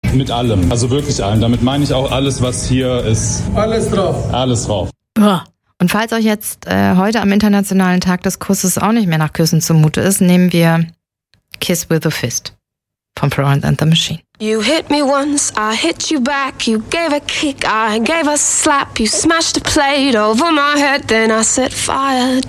Mit allem, also wirklich allem. Damit meine ich auch alles, was hier ist. Alles drauf. Alles drauf. Und falls euch jetzt heute am Internationalen Tag des Kusses auch nicht mehr nach Küssen zumute ist, nehmen wir Kiss with a Fist von Florence and the Machine. You hit me once, I hit you back. You gave a kick, I gave a slap. You smashed a plate over my head, then I set fire